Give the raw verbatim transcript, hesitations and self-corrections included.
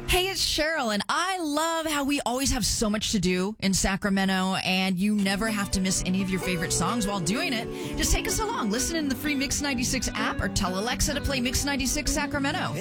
Hey, it's Cheryl, and I love how we always have so much to do in Sacramento, and you never have to miss any of your favorite songs while doing it. Just take us along. Listen in the free Mix ninety-six app or tell Alexa to play Mix ninety-six Sacramento.